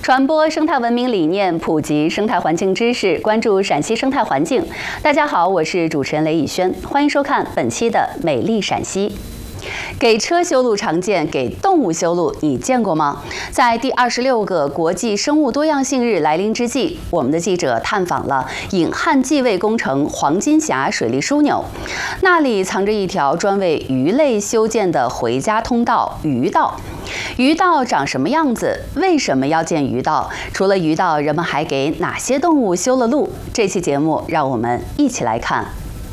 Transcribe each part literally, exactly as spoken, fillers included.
传播生态文明理念，普及生态环境知识，关注陕西生态环境。大家好，我是主持人雷以轩，欢迎收看本期的《美丽陕西》。给车修路常见，给动物修路你见过吗？在第二十六个国际生物多样性日来临之际，我们的记者探访了颍汉继卫工程黄金峡水利枢纽，那里藏着一条专为鱼类修建的回家通道——鱼道。鱼道长什么样子？为什么要建鱼道？除了鱼道，人们还给哪些动物修了路？这期节目让我们一起来看。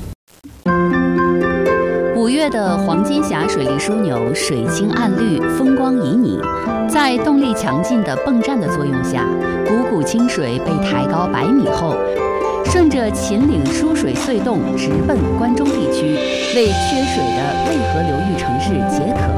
五月的黄金峡水利枢纽水清岸绿，风光旖旎，在动力强劲的泵站的作用下，汩汩清水被抬高百米后，顺着秦岭输水隧洞直奔关中地区，为缺水的渭河流域城市解渴。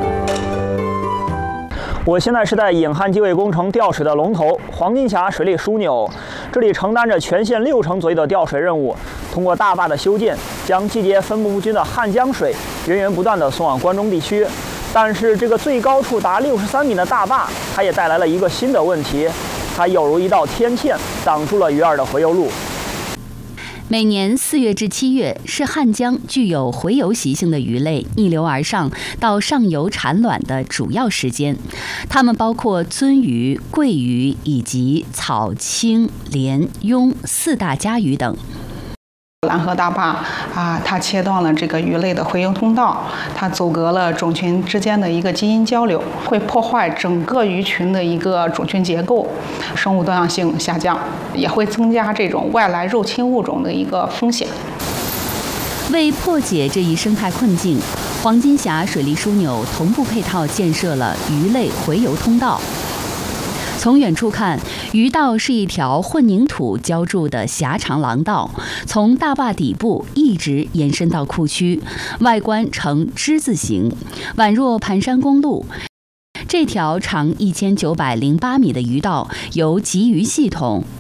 我现在是在颍汉继卫工程调水的龙头黄金峡水利枢纽，这里承担着全县六成左右的调水任务。通过大坝的修建，将季节分布不均的汉江水源源不断地送往关中地区。但是，这个最高处达六十三米的大坝，它也带来了一个新的问题，它有如一道天堑，挡住了鱼儿的回游路。 每年四月至七月是汉江具有洄游习性的鱼类逆流而上到上游产卵的主要时间，它们包括鳟鱼、桂鱼以及草青、鲢、鳙四大家鱼等。 拦河大坝啊，它切断了这个鱼类的洄游通道，它阻隔了种群之间的一个基因交流，会破坏整个鱼群的一个种群结构，生物多样性下降，也会增加这种外来入侵物种的一个风险。 为破解这一生态困境，黄金峡水利枢纽同步配套建设了鱼类洄游通道。从远处看，鱼道是一条混凝土浇筑的狭长廊道，从大坝底部一直延伸到库区，外观呈之字形，宛若盘山公路。这条长一千九百零八米的鱼道由集鱼系统